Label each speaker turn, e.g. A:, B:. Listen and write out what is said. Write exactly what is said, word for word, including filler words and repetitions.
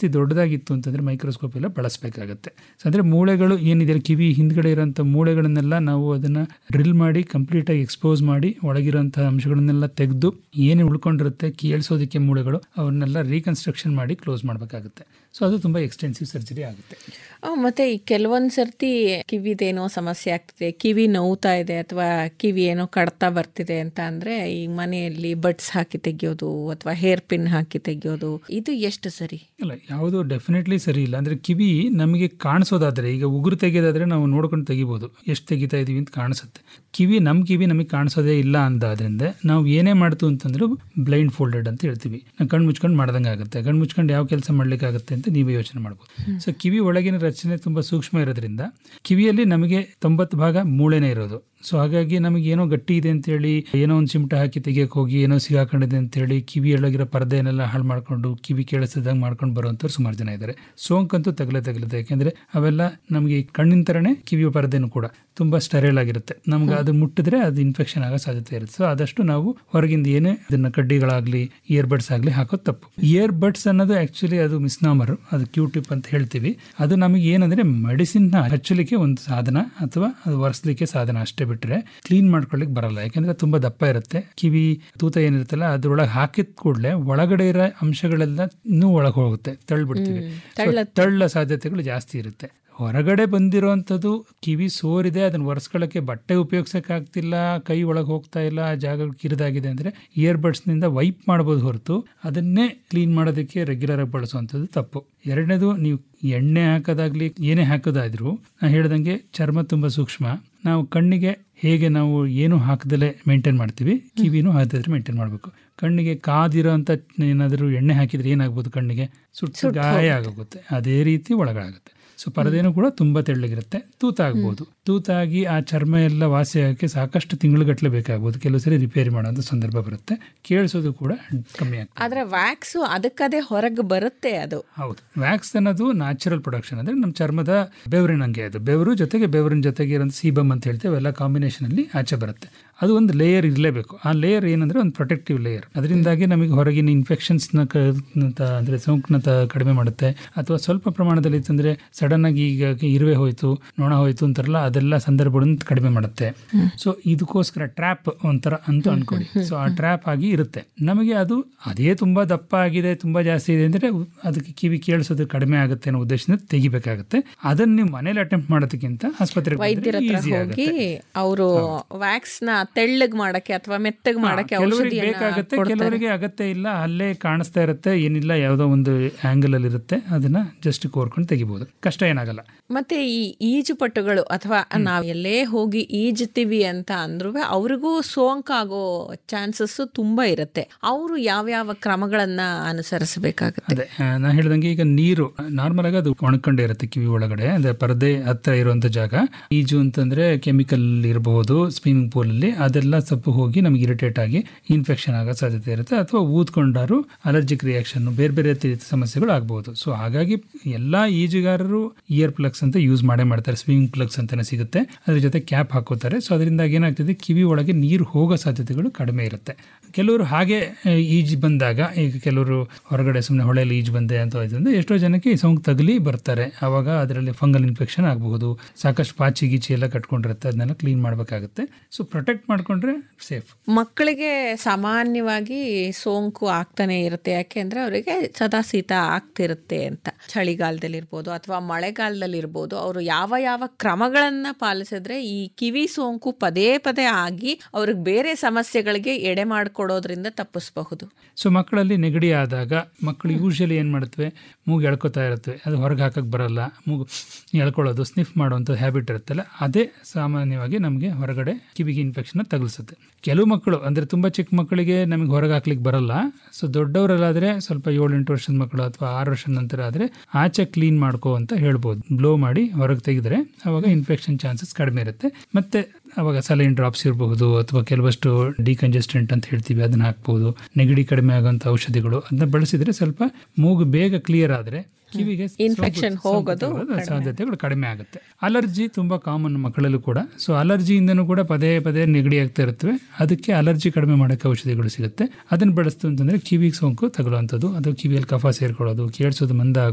A: ಜಾಸ್ತಿ ದೊಡ್ಡದಾಗಿತ್ತು ಅಂತಂದರೆ ಮೈಕ್ರೋಸ್ಕೋಪ್ ಎಲ್ಲ ಬಳಸಬೇಕಾಗತ್ತೆ. ಸೊ ಅಂದರೆ ಮೂಳೆಗಳು ಏನಿದೆ ಕಿವಿ ಹಿಂದ್ಗಡೆ ಇರೋಂಥ ಮೂಳೆಗಳನ್ನೆಲ್ಲ ನಾವು ಅದನ್ನು ಡ್ರಿಲ್ ಮಾಡಿ ಕಂಪ್ಲೀಟಾಗಿ ಎಕ್ಸ್ಪೋಸ್ ಮಾಡಿ ಒಳಗಿರೋಂಥ ಅಂಶಗಳನ್ನೆಲ್ಲ ತೆಗೆದು ಏನು ಉಳ್ಕೊಂಡಿರುತ್ತೆ ಕೇಳಿಸೋದಕ್ಕೆ ಮೂಳೆಗಳು ಅವನ್ನೆಲ್ಲ ರೀಕನ್ಸ್ಟ್ರಕ್ಷನ್ ಮಾಡಿ ಕ್ಲೋಸ್ ಮಾಡಬೇಕಾಗುತ್ತೆ. ಸೊ ಅದು ತುಂಬ ಎಕ್ಸ್ಟೆನ್ಸಿವ್ ಸರ್ಜರಿ ಆಗುತ್ತೆ.
B: ಮತ್ತೆ ಈ ಕೆಲವೊಂದು ಸರ್ತಿ ಕಿವಿದೇನೋ ಸಮಸ್ಯೆ ಆಗ್ತಿದೆ, ಕಿವಿ ನೋವ್ತಾ ಇದೆ ಅಥವಾ ಕಿವಿ ಏನೋ ಕಡ್ತಾ ಬರ್ತಿದೆ ಅಂತ ಅಂದರೆ ಈ ಮನೆಯಲ್ಲಿ ಬಡ್ಸ್ ಹಾಕಿ ತೆಗೆಯೋದು ಅಥವಾ ಹೇರ್ ಪಿನ್ ಹಾಕಿ ತೆಗೆಯೋದು ಇದು ಎಷ್ಟು ಸರಿ?
A: ಇಲ್ಲ, ಯಾವುದು ಡೆಫಿನೆಟ್ಲಿ ಸರಿ ಇಲ್ಲ. ಅಂದರೆ ಕಿವಿ ನಮಗೆ ಕಾಣಿಸೋದಾದರೆ, ಈಗ ಉಗುರು ತೆಗೆಯೋದಾದರೆ ನಾವು ನೋಡ್ಕೊಂಡು ತೆಗಿಬೋದು, ಎಷ್ಟು ತೆಗಿತಾ ಇದೀವಿ ಅಂತ ಕಾಣಿಸುತ್ತೆ. ಕಿವಿ ನಮ್ಮ ಕಿವಿ ನಮಗೆ ಕಾಣಿಸೋದೇ ಇಲ್ಲ ಅಂದಾದ್ರಿಂದ ನಾವು ಏನೇ ಮಾಡ್ತು ಅಂತಂದ್ರೆ ಬ್ಲೈಂಡ್ ಫೋಲ್ಡೆಡ್ ಅಂತ ಹೇಳ್ತೀವಿ. ನಾವು ಕಣ್ಣು ಮುಚ್ಕೊಂಡು ಮಾಡ್ದಂಗೆ ಆಗುತ್ತೆ. ಕಣ್ಣು ಮುಚ್ಕೊಂಡು ಯಾವ ಕೆಲಸ ಮಾಡ್ಲಿಕ್ಕಾಗುತ್ತೆ ಅಂತ ನೀವೇ ಯೋಚನೆ ಮಾಡ್ಬೋದು. ಸೊ ಕಿವಿ ಒಳಗಿನ ರಚನೆ ತುಂಬ ಸೂಕ್ಷ್ಮ ಇರೋದ್ರಿಂದ ಕಿವಿಯಲ್ಲಿ ನಮಗೆ ತೊಂಬತ್ತು ಭಾಗ ಮೂಳೆನೇ ಇರೋದು. ಸೊ ಹಾಗಾಗಿ ನಮಗೆ ಏನೋ ಗಟ್ಟಿ ಇದೆ ಅಂತೇಳಿ ಏನೋ ಒಂದು ಚಿಮಟ ಹಾಕಿ ತೆಗಿಯಕ್ಕೆ ಹೋಗಿ ಏನೋ ಸಿಗಾಕೊಂಡಿದೆ ಅಂತೇಳಿ ಕಿವಿಯೊಳಗಿರೋ ಪರದೆಯನ್ನೆಲ್ಲ ಹಾಳು ಮಾಡ್ಕೊಂಡು ಕಿವಿ ಕೇಳಿಸಿದಂಗೆ ಮಾಡ್ಕೊಂಡು ಬರುವಂಥವ್ರು ಸುಮಾರು ಜನ ಇದ್ದಾರೆ. ಸೋಂಕಂತೂ ತಗಲೇ ತಗಲುತ್ತೆ. ಯಾಕೆಂದರೆ ಅವೆಲ್ಲ ನಮಗೆ ಕಣ್ಣಿನ ಥರನೇ ಕಿವಿಯ ಪರದೆನೂ ಕೂಡ ತುಂಬ ಸ್ಟೆರೈಲ್ ಆಗಿರುತ್ತೆ. ನಮ್ಗೆ ಅದು ಮುಟ್ಟಿದ್ರೆ ಅದು ಇನ್ಫೆಕ್ಷನ್ ಆಗೋ ಸಾಧ್ಯತೆ ಇರುತ್ತೆ. ಸೊ ಆದಷ್ಟು ನಾವು ಹೊರಗಿಂದ ಏನೇ ಅದನ್ನ ಕಡ್ಡಿಗಳಾಗಲಿ ಇಯರ್ಬಡ್ಸ್ ಆಗಲಿ ಹಾಕೋದು ತಪ್ಪು. ಇಯರ್ಬಡ್ಸ್ ಅನ್ನೋದು ಆ್ಯಕ್ಚುಲಿ ಅದು ಮಿಸ್ನಾಮರ್, ಅದು ಕ್ಯೂ ಟಿಪ್ ಅಂತ ಹೇಳ್ತೀವಿ. ಅದು ನಮಗೆ ಏನಂದರೆ ಮೆಡಿಸಿನ್ನ ಹಚ್ಚಲಿಕ್ಕೆ ಒಂದು ಸಾಧನ ಅಥವಾ ಅದು ಒರೆಸ್ಲಿಕ್ಕೆ ಸಾಧನ ಅಷ್ಟೇ ಬಿಟ್ಟರೆ ಕ್ಲೀನ್ ಮಾಡ್ಕೊಳ್ಳಿಕ್ಕೆ ಬರಲ್ಲ. ಯಾಕೆಂದರೆ ತುಂಬ ದಪ್ಪ ಇರುತ್ತೆ. ಕಿವಿ ತೂತ ಏನಿರುತ್ತಲ್ಲ ಅದ್ರೊಳಗೆ ಹಾಕಿದ ಕೂಡಲೇ ಒಳಗಡೆ ಇರೋ ಅಂಶಗಳೆಲ್ಲ ಇನ್ನೂ ಒಳಗೆ ಹೋಗುತ್ತೆ, ತಳ್ಳಿಬಿಡ್ತೀವಿ. ತಳ್ಳ ಸಾಧ್ಯತೆಗಳು ಜಾಸ್ತಿ ಇರುತ್ತೆ. ಹೊರಗಡೆ ಬಂದಿರೋವಂಥದ್ದು ಕಿವಿ ಸೋರಿದೆ, ಅದನ್ನು ಒರೆಸ್ಕೊಳ್ಳೋಕ್ಕೆ ಬಟ್ಟೆ ಉಪಯೋಗಿಸೋಕ್ಕಾಗ್ತಿಲ್ಲ, ಕೈ ಒಳಗೆ ಹೋಗ್ತಾ ಇಲ್ಲ, ಆ ಜಾಗ ಕಿರಿದಾಗಿದೆ ಅಂದರೆ ಇಯರ್ಬಡ್ಸ್ನಿಂದ ವೈಪ್ ಮಾಡ್ಬೋದು ಹೊರತು ಅದನ್ನೇ ಕ್ಲೀನ್ ಮಾಡೋದಕ್ಕೆ ರೆಗ್ಯುಲರ್ ಆಗಿ ಬಳಸುವಂಥದ್ದು ತಪ್ಪು. ಎರಡನೇದು, ನೀವು ಎಣ್ಣೆ ಹಾಕೋದಾಗ್ಲಿ ಏನೇ ಹಾಕೋದಾದ್ರೂ ನಾನು ಹೇಳ್ದಂಗೆ ಚರ್ಮ ತುಂಬ ಸೂಕ್ಷ್ಮ. ನಾವು ಕಣ್ಣಿಗೆ ಹೇಗೆ ನಾವು ಏನು ಹಾಕದಲ್ಲೇ ಮೇಂಟೈನ್ ಮಾಡ್ತೀವಿ, ಕಿವಿನೂ ಹಾಕಿದ್ರೆ ಮೇಂಟೈನ್ ಮಾಡಬೇಕು. ಕಣ್ಣಿಗೆ ಕಾದಿರೋ ಅಂತ ಏನಾದರೂ ಎಣ್ಣೆ ಹಾಕಿದ್ರೆ ಏನಾಗ್ಬೋದು, ಕಣ್ಣಿಗೆ ಸುಟ್ಟು ಗಾಯ ಆಗೋಗುತ್ತೆ. ಅದೇ ರೀತಿ ಒಳಗಾಗುತ್ತೆ. ಸೊ ಪರದೇನೂ ಕೂಡ ತುಂಬ ತೆಳ್ಳಗಿರುತ್ತೆ. ತೂತಾಗ್ಬೋದು. ತೂತಾಗಿ ಆ ಚರ್ಮ ಎಲ್ಲ ವಾಸಿ ಆಗೋಕ್ಕೆ ಸಾಕಷ್ಟು ತಿಂಗಳುಗಟ್ಟಲೆ ಬೇಕಾಗ್ಬೋದು. ಕೆಲವು ಸರಿ ರಿಪೇರಿ ಮಾಡೋಂಥ ಸಂದರ್ಭ ಬರುತ್ತೆ. ಕೇಳಿಸೋದು ಕೂಡ ಕಮ್ಮಿ ಆಗ್ತದೆ.
B: ಆದರೆ ವ್ಯಾಕ್ಸು ಅದಕ್ಕದೇ ಹೊರಗೆ ಬರುತ್ತೆ. ಅದು
A: ಹೌದು, ವ್ಯಾಕ್ಸ್ ಅನ್ನೋದು ನ್ಯಾಚುರಲ್ ಪ್ರೊಡಕ್ಷನ್. ಅಂದರೆ ನಮ್ಮ ಚರ್ಮದ ಬೆವರಿನಂಗೆ ಅದು. ಬೆವರು ಜೊತೆಗೆ ಬೆವರಿನ ಜೊತೆಗೆ ಇರೋ ಸೀಬಮ್ ಅಂತ ಹೇಳ್ತೇವೆ, ಎಲ್ಲ ಕಾಂಬಿನೇಷನಲ್ಲಿ ಆಚೆ ಬರುತ್ತೆ. ಅದು ಒಂದು ಲೇಯರ್ ಇರಲೇಬೇಕು. ಆ ಲೇಯರ್ ಏನಂದರೆ ಒಂದು ಪ್ರೊಟೆಕ್ಟಿವ್ ಲೇಯರ್. ಅದರಿಂದಾಗಿ ನಮಗೆ ಹೊರಗಿನ ಇನ್ಫೆಕ್ಷನ್ಸ್ನ ಅಂದರೆ ಸೋಂಕನ್ನ ಕಡಿಮೆ ಮಾಡುತ್ತೆ. ಅಥವಾ ಸ್ವಲ್ಪ ಪ್ರಮಾಣದಲ್ಲಿ ಇತ್ತಂದರೆ ಸಡನ್ ಆಗಿ ಈಗ ಇರುವೆ ಹೋಯ್ತು, ನೊಣ ಹೋಯ್ತು ಅಂತಾರಲ್ಲ, ಅದೆಲ್ಲ ಸಂದರ್ಭಗಳನ್ನು ಕಡಿಮೆ ಮಾಡುತ್ತೆ. ಸೊ ಇದಕ್ಕೋಸ್ಕರ ಟ್ರ್ಯಾಪ್ ಒಂಥರ ಅಂತ ಅನ್ಕೊಳ್ಳಿ. ಸೊ ಆ ಟ್ರ್ಯಾಪ್ ಆಗಿ ಇರುತ್ತೆ. ನಮಗೆ ಅದು ಅದೇ ತುಂಬ ದಪ್ಪ ಆಗಿದೆ, ತುಂಬ ಜಾಸ್ತಿ ಇದೆ ಅಂದರೆ ಅದಕ್ಕೆ ಕಿವಿ ಕೇಳಿಸೋದು ಕಡಿಮೆ ಆಗುತ್ತೆ ಅನ್ನೋ ಉದ್ದೇಶದಿಂದ ತೆಗಿಬೇಕಾಗುತ್ತೆ. ಅದನ್ನ ನೀವು ಮನೇಲಿ ಅಟೆಂಪ್ಟ್ ಮಾಡೋದಕ್ಕಿಂತ ಆಸ್ಪತ್ರೆ
B: ವೈದ್ಯರ ಹತ್ರ ಹೋಗಿ ಅವರು ವ್ಯಾಕ್ಸ್ ನ ತೆಳ್ಳಗ್ ಮಾಡಕ್ಕೆ ಅಥವಾ ಮೆತ್ತಗ್ ಮಾಡಕ್ಕೆ ಔಷಧಿ
A: ಬೇಕಾಗುತ್ತೆ. ಕೆಲವರಿಗೆ ಅಗತ್ಯ ಇಲ್ಲ, ಅಲ್ಲೇ ಕಾಣಿಸ್ತಾ ಇರುತ್ತೆ, ಏನಿಲ್ಲ ಯಾವುದೋ ಒಂದು ಆಂಗಲ್ ಅಲ್ಲಿ ಇರುತ್ತೆ, ಅದನ್ನ ಜಸ್ಟ್ ಕೋರ್ಕೊಂಡು ತೆಗಿಬಹುದು, ಕಷ್ಟ ಏನಾಗಲ್ಲ.
B: ಮತ್ತೆ ಈ ಈಜುಪಟುಗಳು ಅಥವಾ ನಾವ್ ಎಲ್ಲೇ ಹೋಗಿ ಈಜುತ್ತೀವಿ ಅಂತ ಅಂದ್ರೂ ಅವ್ರಿಗೂ ಸೋಂಕಾಗೋ ಚಾನ್ಸಸ್ ತುಂಬಾ ಇರುತ್ತೆ. ಅವರು ಯಾವ್ಯಾವ ಕ್ರಮಗಳನ್ನ ಅನುಸರಿಸಬೇಕಾಗುತ್ತೆ?
A: ಅದೇ ನಾ ಹೇಳ್ದಂಗೆ, ಈಗ ನೀರು ನಾರ್ಮಲ್ ಆಗಿ ಅದು ಒಣಕೊಂಡೇ ಇರುತ್ತೆ ಕಿವಿ ಒಳಗಡೆ, ಅಂದ್ರೆ ಪರದೆ ಹತ್ರ ಇರುವಂತ ಜಾಗ. ಈಜು ಅಂತಂದ್ರೆ ಕೆಮಿಕಲ್ ಇರಬಹುದು ಸ್ವಿಮ್ಮಿಂಗ್ ಪೂಲ್ ಅಲ್ಲಿ, ಅದೆಲ್ಲ ಸ್ವಲ್ಪ ಹೋಗಿ ನಮ್ಗೆ ಇರಿಟೇಟ್ ಆಗಿ ಇನ್ಫೆಕ್ಷನ್ ಆಗೋ ಸಾಧ್ಯತೆ ಇರುತ್ತೆ. ಅಥವಾ ಊದ್ಕೊಂಡಾರು ಅಲರ್ಜಿಕ್ ರಿಯಾಕ್ಷನ್, ಬೇರೆ ಬೇರೆ ಸಮಸ್ಯೆಗಳು ಆಗ್ಬಹುದು. ಸೊ ಹಾಗಾಗಿ ಎಲ್ಲಾ ಈಜುಗಾರರು ಇಯರ್ ಪ್ಲಗ್ಸ್ ಅಂತ ಯೂಸ್ ಮಾಡೇ ಮಾಡ್ತಾರೆ. ಸ್ವಿಮ್ಮಿಂಗ್ ಪ್ಲಗ್ಸ್ ಅಂತಾನೆ ಸಿಗುತ್ತೆ, ಅದ್ರ ಜೊತೆ ಕ್ಯಾಪ್ ಹಾಕೋತಾರೆ. ಸೊ ಅದರಿಂದ ಏನಾಗ್ತದೆ, ಕಿವಿ ಒಳಗೆ ನೀರು ಹೋಗೋ ಸಾಧ್ಯತೆಗಳು ಕಡಿಮೆ ಇರುತ್ತೆ. ಕೆಲವರು ಹಾಗೆ ಈಜು ಬಂದಾಗ, ಈಗ ಕೆಲವರು ಹೊರಗಡೆ ಸುಮ್ಮನೆ ಹೊಳೆಯಲ್ಲಿ ಈಜು ಬಂದೆ ಅಂತ ಹೋಯ್ತಂದ್ರೆ ಎಷ್ಟೋ ಜನಕ್ಕೆ ಈ ಸೋಂಕು ತಗಲಿ ಬರ್ತಾರೆ. ಆವಾಗ ಅದರಲ್ಲಿ ಫಂಗಲ್ ಇನ್ಫೆಕ್ಷನ್ ಆಗಬಹುದು. ಸಾಕಷ್ಟು ಪಾಚಿ ಗೀಚಿ ಎಲ್ಲ ಕಟ್ಕೊಂಡಿರುತ್ತೆ, ಅದನ್ನೆಲ್ಲ ಕ್ಲೀನ್ ಮಾಡಬೇಕಾಗುತ್ತೆ. ಸೊ ಪ್ರೊಟೆಕ್ಟ್ ಮಾಡ್ಕೊಂಡ್ರೆ ಸೇಫ್.
B: ಮಕ್ಕಳಿಗೆ ಸಾಮಾನ್ಯವಾಗಿ ಸೋಂಕು ಆಗ್ತಾನೆ ಇರುತ್ತೆ, ಯಾಕೆಂದ್ರೆ ಅವರಿಗೆ ಸದಾ ಶೀತ ಆಗ್ತಿರುತ್ತೆ ಅಂತ. ಚಳಿಗಾಲದಲ್ಲಿ ಇರ್ಬೋದು ಅಥವಾ ಮಳೆಗಾಲದಲ್ಲಿ ಇರ್ಬೋದು, ಅವರು ಯಾವ ಯಾವ ಕ್ರಮಗಳನ್ನ ಪಾಲಿಸಿದ್ರೆ ಈ ಕಿವಿ ಸೋಂಕು ಪದೇ ಪದೇ ಆಗಿ ಅವ್ರಿಗೆ ಬೇರೆ ಸಮಸ್ಯೆಗಳಿಗೆ ಎಡೆ ಮಾಡಿಕೊಡೋದ್ರಿಂದ ತಪ್ಪಿಸಬಹುದು.
A: ಸೊ ಮಕ್ಕಳಲ್ಲಿ ನೆಗಡಿ ಆದಾಗ ಮಕ್ಕಳು ಯೂಶಲಿ ಏನ್ ಮಾಡುತ್ತವೆ, ಮೂಗು ಎಳ್ಕೊತಾ ಇರುತ್ತವೆ, ಅದು ಹೊರಗೆ ಹಾಕಕ್ಕೆ ಬರಲ್ಲ, ಮೂಗು ಎಳ್ಕೊಳ್ಳೋದು, ಸ್ನಿಫ್ ಮಾಡುವಂಥ ಹ್ಯಾಬಿಟ್ ಇರುತ್ತಲ್ಲ, ಅದೇ ಸಾಮಾನ್ಯವಾಗಿ ನಮಗೆ ಹೊರಗಡೆ ಕಿವಿಗೆ ಇನ್ಫೆಕ್ಷನ್ ತಗಲಿಸುತ್ತೆ. ಕೆಲವು ಮಕ್ಕಳು ಅಂದರೆ ತುಂಬ ಚಿಕ್ಕ ಮಕ್ಕಳಿಗೆ ನಮಗೆ ಹೊರಗೆ ಹಾಕ್ಲಿಕ್ಕೆ ಬರಲ್ಲ. ಸೊ ದೊಡ್ಡವರಲ್ಲಾದರೆ ಸ್ವಲ್ಪ ಏಳು ಎಂಟು ವರ್ಷದ ಮಕ್ಕಳು ಅಥವಾ ಆರು ವರ್ಷದ ನಂತರ ಆದರೆ ಆಚೆ ಕ್ಲೀನ್ ಮಾಡ್ಕೋ ಅಂತ ಹೇಳ್ಬೋದು. ಬ್ಲೋ ಮಾಡಿ ಹೊರಗೆ ತೆಗೆದ್ರೆ ಅವಾಗ ಇನ್ಫೆಕ್ಷನ್ ಚಾನ್ಸಸ್ ಕಡಿಮೆ ಇರುತ್ತೆ. ಮತ್ತೆ ಅವಾಗ ಸಲೈನ್ ಡ್ರಾಪ್ಸ್ ಇರಬಹುದು ಅಥವಾ ಕೆಲವಷ್ಟು ಡಿಕಂಜೆಸ್ಟೆಂಟ್ ಅಂತ ಹೇಳ್ತೀವಿ, ಅದನ್ನ ಹಾಕ್ಬೋದು. ನೆಗಡಿ ಕಡಿಮೆ ಆಗುವಂಥ ಔಷಧಿಗಳು ಅದನ್ನ ಬಳಸಿದ್ರೆ ಸ್ವಲ್ಪ ಮೂಗು ಬೇಗ ಕ್ಲಿಯರ್ ಆದರೆ ಕಿವಿಗೆ
B: ಇನ್ಫೆಕ್ಷನ್ ಹೋಗೋದು
A: ಸಾಧ್ಯತೆಗಳು ಕಡಿಮೆ ಆಗುತ್ತೆ. ಅಲರ್ಜಿ ತುಂಬಾ ಕಾಮನ್ ಮಕ್ಕಳಲ್ಲೂ ಕೂಡ. ಸೊ ಅಲರ್ಜಿಯಿಂದನೂ ಕೂಡ ಪದೇ ಪದೇ ನೆಗಡಿ ಆಗ್ತಾ ಇರುತ್ತವೆ. ಅದಕ್ಕೆ ಅಲರ್ಜಿ ಕಡಿಮೆ ಮಾಡೋಕ್ಕೆ ಔಷಧಿಗಳು ಸಿಗುತ್ತೆ. ಅದನ್ನ ಬಳಸ್ತು ಅಂತಂದ್ರೆ ಕಿವಿಗೆ ಸೋಂಕು ತಗೊಳ್ಳುವಂಥದ್ದು, ಅದು ಕಿವಿಯಲ್ಲಿ ಕಫ ಸೇರ್ಕೊಳ್ಳೋದು, ಕೇಳಿಸೋದು ಮಂದ